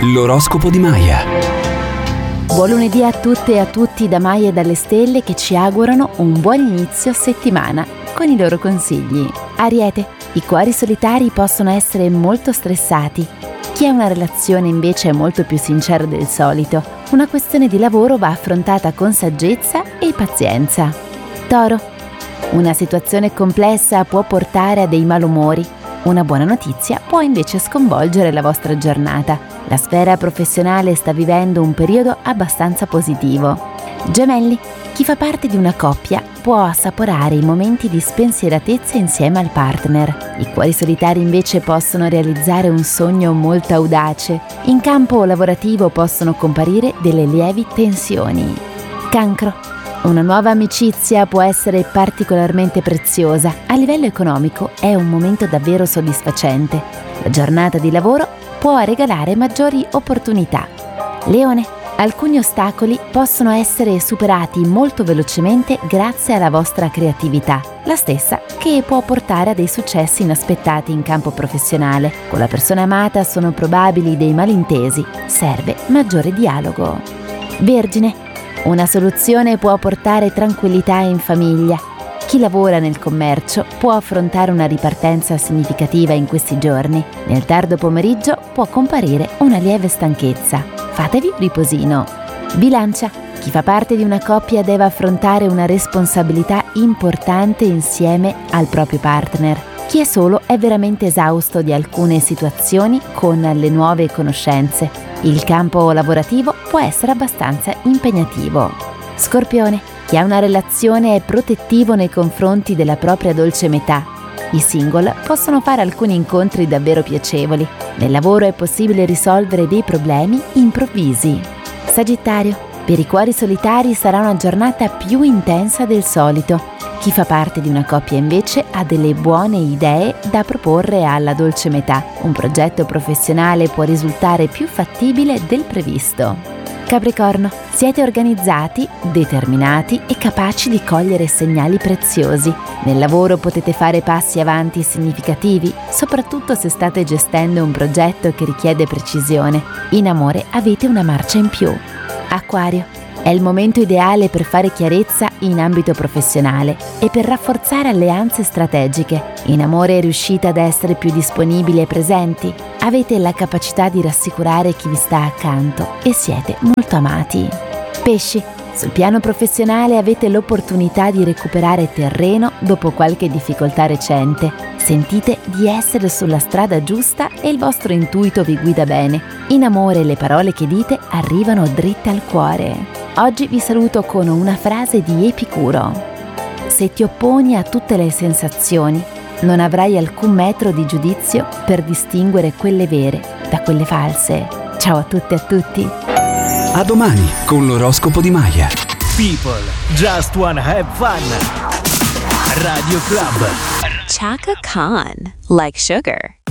L'oroscopo di Maya. Buon lunedì a tutte e a tutti da Maya e dalle stelle che ci augurano un buon inizio settimana con i loro consigli. Ariete, i cuori solitari possono essere molto stressati. Chi ha una relazione invece è molto più sincero del solito. Una questione di lavoro va affrontata con saggezza e pazienza. Toro, una situazione complessa può portare a dei malumori. Una buona notizia può invece sconvolgere la vostra giornata. La sfera professionale sta vivendo un periodo abbastanza positivo. Gemelli, chi fa parte di una coppia può assaporare i momenti di spensieratezza insieme al partner. I cuori solitari invece possono realizzare un sogno molto audace. In campo lavorativo possono comparire delle lievi tensioni. Cancro, una nuova amicizia può essere particolarmente preziosa. A livello economico è un momento davvero soddisfacente. La giornata di lavoro può regalare maggiori opportunità. Leone, alcuni ostacoli possono essere superati molto velocemente grazie alla vostra creatività, la stessa che può portare a dei successi inaspettati in campo professionale. Con la persona amata sono probabili dei malintesi, serve maggiore dialogo. Vergine, una soluzione può portare tranquillità in famiglia. Chi lavora nel commercio può affrontare una ripartenza significativa in questi giorni. Nel tardo pomeriggio può comparire una lieve stanchezza. Fatevi un riposino. Bilancia, chi fa parte di una coppia deve affrontare una responsabilità importante insieme al proprio partner. Chi è solo è veramente esausto di alcune situazioni con le nuove conoscenze. Il campo lavorativo può essere abbastanza impegnativo. Scorpione, chi ha una relazione è protettivo nei confronti della propria dolce metà. I single possono fare alcuni incontri davvero piacevoli. Nel lavoro è possibile risolvere dei problemi improvvisi. Sagittario, per i cuori solitari sarà una giornata più intensa del solito. Chi fa parte di una coppia invece ha delle buone idee da proporre alla dolce metà. Un progetto professionale può risultare più fattibile del previsto. Capricorno, siete organizzati, determinati e capaci di cogliere segnali preziosi. Nel lavoro potete fare passi avanti significativi, soprattutto se state gestendo un progetto che richiede precisione. In amore avete una marcia in più. Acquario, è il momento ideale per fare chiarezza in ambito professionale e per rafforzare alleanze strategiche. In amore riuscite ad essere più disponibili e presenti. Avete la capacità di rassicurare chi vi sta accanto e siete molto amati. Pesci, sul piano professionale avete l'opportunità di recuperare terreno dopo qualche difficoltà recente. Sentite di essere sulla strada giusta e il vostro intuito vi guida bene. In amore le parole che dite arrivano dritte al cuore. Oggi vi saluto con una frase di Epicuro. Se ti opponi a tutte le sensazioni, non avrai alcun metro di giudizio per distinguere quelle vere da quelle false. Ciao a tutte e a tutti. A domani con l'oroscopo di Maya. People just wanna have fun. Radio Club. Chaka Khan, like sugar.